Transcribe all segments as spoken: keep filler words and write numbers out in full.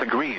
degrees.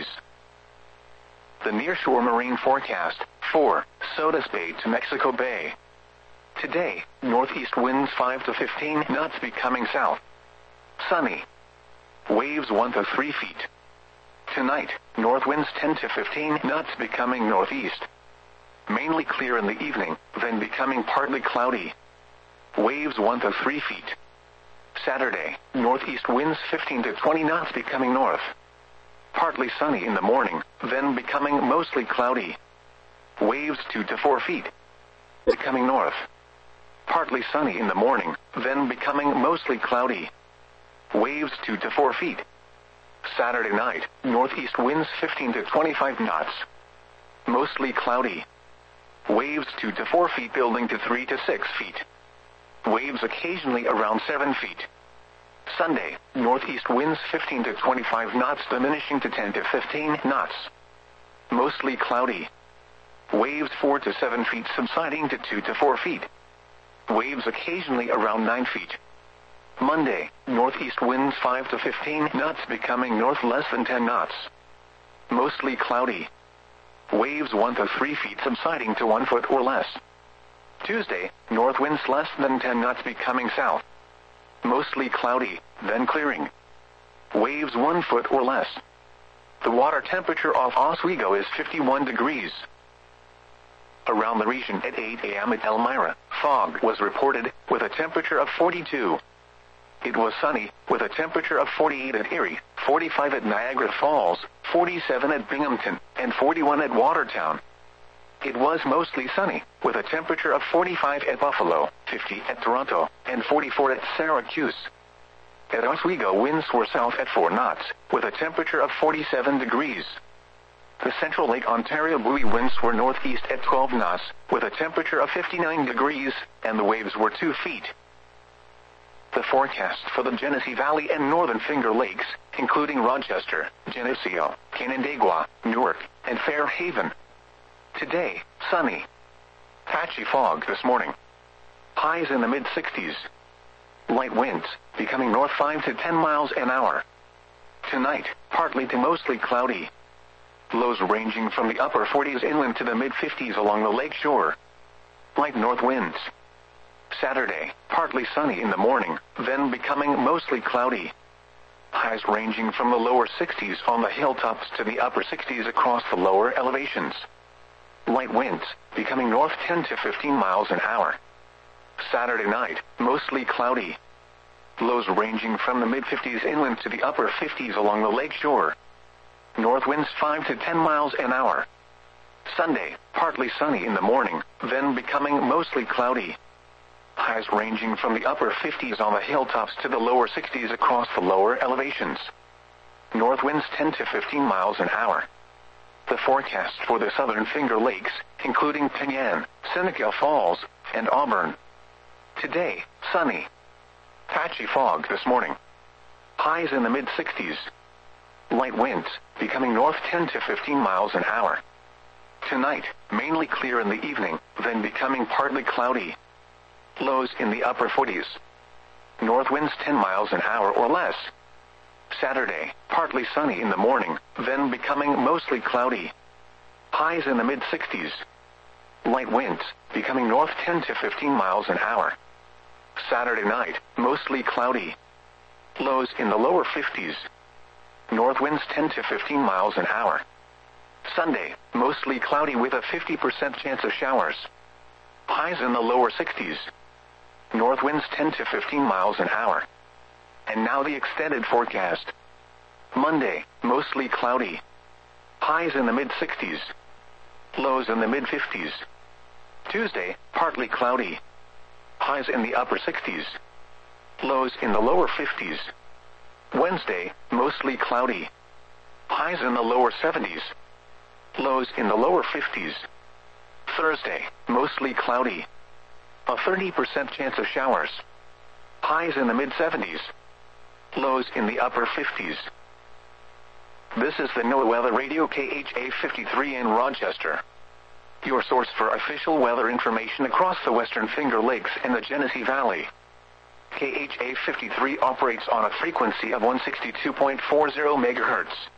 The nearshore marine forecast, for Sodus Bay to Mexico Bay. Today, northeast winds five to fifteen knots becoming south. Sunny. Waves one to three feet. Tonight, north winds ten to fifteen knots becoming northeast. Mainly clear in the evening, then becoming partly cloudy. Waves one to three feet. Saturday, northeast winds fifteen to twenty knots becoming north. Partly sunny in the morning, then becoming mostly cloudy. Waves two to four feet. Becoming north. Partly sunny in the morning, then becoming mostly cloudy. Waves two to four feet. Saturday night, northeast winds fifteen to twenty-five knots. Mostly cloudy. Waves two to four feet building to three to six feet. Waves occasionally around seven feet. Sunday, northeast winds fifteen to twenty-five knots diminishing to ten to fifteen knots. Mostly cloudy. Waves four to seven feet subsiding to two to four feet. Waves occasionally around nine feet. Monday, northeast winds five to fifteen knots becoming north less than ten knots. Mostly cloudy. Waves one to three feet subsiding to one foot or less. Tuesday, north winds less than ten knots becoming south. Mostly cloudy, then clearing. Waves one foot or less. The water temperature off Oswego is fifty-one degrees. Around the region at eight a m at Elmira, fog was reported, with a temperature of forty-two. It was sunny, with a temperature of forty-eight at Erie, forty-five at Niagara Falls, forty-seven at Binghamton, and forty-one at Watertown. It was mostly sunny, with a temperature of forty-five at Buffalo, fifty at Toronto, and forty-four at Syracuse. At Oswego, winds were south at four knots, with a temperature of forty-seven degrees. The Central Lake Ontario buoy winds were northeast at twelve knots, with a temperature of fifty-nine degrees, and the waves were two feet. The forecast for the Genesee Valley and Northern Finger Lakes, including Rochester, Geneseo, Canandaigua, Newark, and Fairhaven. Today, sunny. Patchy fog this morning. Highs in the mid sixties. Light winds, becoming north five to ten miles an hour. Tonight, partly to mostly cloudy. Lows ranging from the upper forties inland to the mid fifties along the lake shore. Light north winds. Saturday, partly sunny in the morning, then becoming mostly cloudy. Highs ranging from the lower sixties on the hilltops to the upper sixties across the lower elevations. Light winds, becoming north ten to fifteen miles an hour. Saturday night, mostly cloudy. Lows ranging from the mid fifties inland to the upper fifties along the lake shore. North winds five to ten miles an hour. Sunday, partly sunny in the morning, then becoming mostly cloudy. Highs ranging from the upper fifties on the hilltops to the lower sixties across the lower elevations. North winds ten to fifteen miles an hour. The forecast for the Southern Finger Lakes, including Penyan, Seneca Falls, and Auburn. Today, sunny. Patchy fog this morning. Highs in the mid sixties. Light winds, becoming north ten to fifteen miles an hour. Tonight, mainly clear in the evening, then becoming partly cloudy. Lows in the upper forties. North winds ten miles an hour or less. Saturday, partly sunny in the morning, then becoming mostly cloudy. Highs in the mid sixties. Light winds, becoming north ten to fifteen miles an hour. Saturday night, mostly cloudy. Lows in the lower fifties. North winds ten to fifteen miles an hour. Sunday, mostly cloudy with a fifty percent chance of showers. Highs in the lower sixties. North winds ten to fifteen miles an hour. And now the extended forecast. Monday, mostly cloudy. Highs in the mid sixties. Lows in the mid fifties. Tuesday, partly cloudy. Highs in the upper sixties. Lows in the lower fifties. Wednesday, mostly cloudy. Highs in the lower seventies. Lows in the lower fifties. Thursday, mostly cloudy. A thirty percent chance of showers. Highs in the mid seventies. Lows in the upper fifties. This is the NOAA Weather Radio K H A fifty-three in Rochester. Your source for official weather information across the Western Finger Lakes and the Genesee Valley. K H A fifty-three operates on a frequency of one sixty-two point four zero megahertz.